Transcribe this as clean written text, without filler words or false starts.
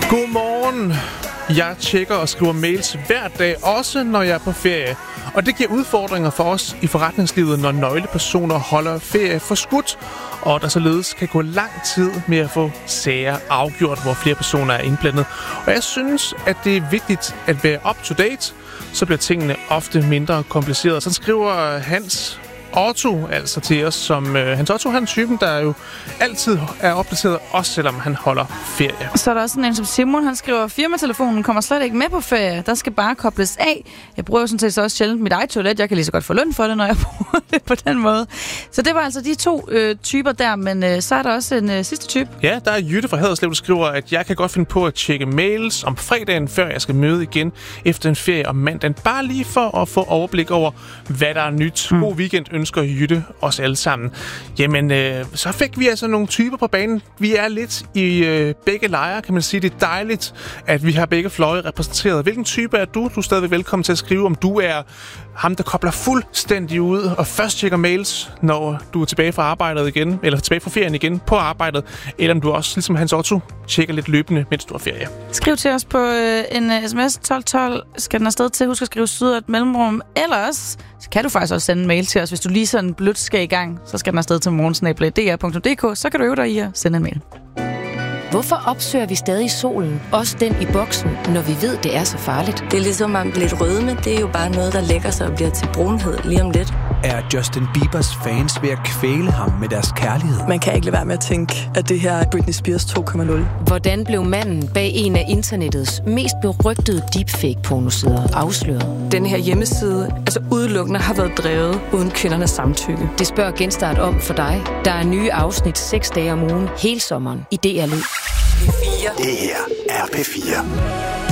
Godmorgen. Jeg tjekker og skriver mails hver dag, også når jeg er på ferie. Og det giver udfordringer for os i forretningslivet, når nøglepersoner holder ferie forskudt, og der således kan gå lang tid med at få sager afgjort, hvor flere personer er indblandet. Og jeg synes, at det er vigtigt at være up to date, så bliver tingene ofte mindre komplicerede. Så skriver Hans Otto altså til os, som Hans Otto, han er typen, der jo altid er opdateret, også selvom han holder ferie. Så er der også en som Simon, han skriver, firmatelefonen kommer slet ikke med på ferie, der skal bare kobles af. Jeg bruger jo sådan set så også sjældent mit eget toilet, jeg kan lige så godt få løn for det, når jeg bruger det på den måde. Så det var altså de to typer der, men så er der også en sidste type. Ja, der er Jytte fra Haderslev, der skriver, at jeg kan godt finde på at tjekke mails om fredagen, før jeg skal møde igen efter en ferie om mandagen. Bare lige for at få overblik over, hvad der er nyt. God weekend ønsker Jytte os alle sammen. Jamen, så fik vi altså nogle typer på banen. Vi er lidt i begge lejre, kan man sige. Det er dejligt, at vi har begge fløje repræsenteret. Hvilken type er du? Du er stadigvæk velkommen til at skrive, om du er ham, der kobler fuldstændig ud og først tjekker mails, når du er tilbage fra arbejdet igen, eller tilbage fra ferien igen på arbejdet, eller om du også, ligesom Hans Otto, tjekker lidt løbende, mens du er ferie. Skriv til os på en sms 1212. Skal den afsted til? Husk at skrive syd og et mellemrum. Ellers så kan du faktisk også sende en mail til os, hvis du lige sådan blødt skal i gang. Så skal den afsted til morgensnabel.dr.dk. Så kan du øve dig i at sende en mail. Hvorfor opsøger vi stadig solen, også den i boksen, når vi ved, det er så farligt? Det er ligesom at lidt rødme, det er jo bare noget, der lægger sig og bliver til brunhed lige om lidt. Er Justin Biebers fans ved at kvæle ham med deres kærlighed? Man kan ikke lade være med at tænke, at det her er Britney Spears 2.0. Hvordan blev manden bag en af internettets mest berygtede deepfake-pornosider afsløret? Den her hjemmeside, altså udelukkende, har været drevet uden kvindernes samtykke. Det spørger Genstart om for dig. Der er nye afsnit 6 dage om ugen, hele sommeren, i DR Lyd. Det her er P4.